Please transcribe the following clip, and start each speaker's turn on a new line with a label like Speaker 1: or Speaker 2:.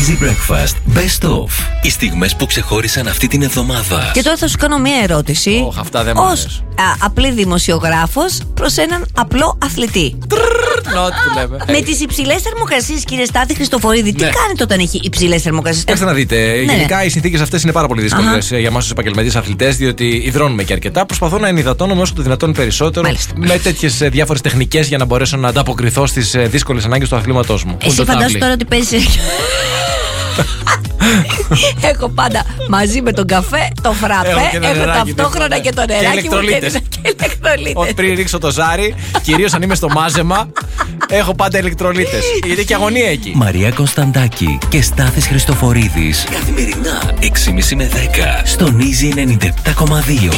Speaker 1: Easy Breakfast Best Of. Οι στιγμές που ξεχώρισαν αυτή την εβδομάδα.
Speaker 2: Και τώρα θα σου κάνω μία ερώτηση.
Speaker 3: Αυτά δεν μου αρέσουν.
Speaker 2: Απλή δημοσιογράφος προς έναν απλό αθλητή.
Speaker 3: Που λέμε.
Speaker 2: Με τις υψηλές θερμοκρασίες, κύριε Στάθη Χριστοφορίδη, τι κάνετε όταν έχει υψηλές θερμοκρασίες?
Speaker 3: Κοιτάξτε να δείτε. Γενικά οι συνθήκες αυτές είναι πάρα πολύ δύσκολες για εμάς τους επαγγελματίες αθλητές, διότι υδρώνουμε και αρκετά. Προσπαθώ να ενυδατώνομαι όσο το δυνατόν περισσότερο.
Speaker 2: Μάλιστα.
Speaker 3: Με τέτοιες διάφορες τεχνικές για να μπορέσω να ανταποκριθώ στις δύσκολες ανάγκες του αθλήματός μου.
Speaker 2: Εσύ φαντάσου τώρα ότι παίζεις. Έχω πάντα μαζί με τον καφέ το φραπέ. Έχω ταυτόχρονα και το νεράκι μου και ηλεκτρολίτες.
Speaker 3: Πριν ρίξω το ζάρι, κυρίως αν είμαι στο μάζεμα, έχω πάντα ηλεκτρολίτες. Γιατί και αγωνία εκεί.
Speaker 1: Μαρία Κωνσταντάκη και Στάθης Χριστοφορίδης. Καθημερινά 6.30 με 10 στον Easy 97.2.